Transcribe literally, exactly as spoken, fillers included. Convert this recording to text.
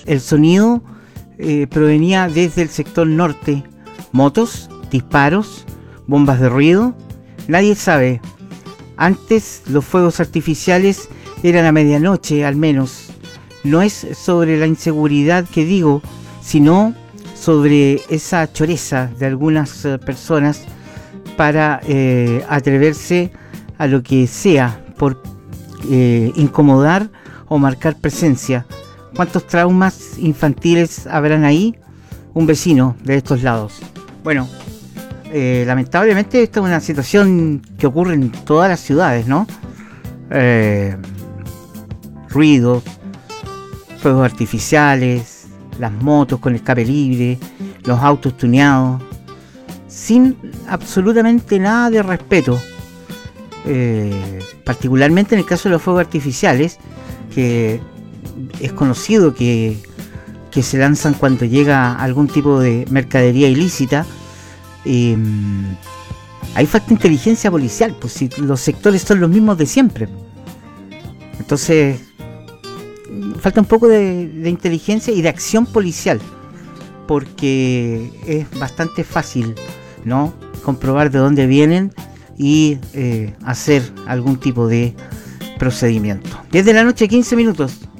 El sonido eh, provenía desde el sector norte. Motos, disparos, bombas de ruido. Nadie sabe. Antes los fuegos artificiales eran a medianoche al menos. No es sobre la inseguridad que digo, sino sobre esa choreza de algunas eh, personas para eh, atreverse a lo que sea por eh, incomodar o marcar presencia. ¿Cuántos traumas infantiles habrán ahí? Un vecino de estos lados. Bueno, eh, lamentablemente esta es una situación que ocurre en todas las ciudades, ¿no? Eh, ruidos, fuegos artificiales, las motos con escape libre, los autos tuneados, sin absolutamente nada de respeto. Eh, particularmente en el caso de los fuegos artificiales, que es conocido que, que se lanzan cuando llega algún tipo de mercadería ilícita. Eh, ahí falta inteligencia policial, pues si los sectores son los mismos de siempre. Entonces falta un poco de, de inteligencia y de acción policial, porque es bastante fácil, ¿no?, comprobar de dónde vienen y eh, hacer algún tipo de procedimiento. diez de la noche, quince minutos.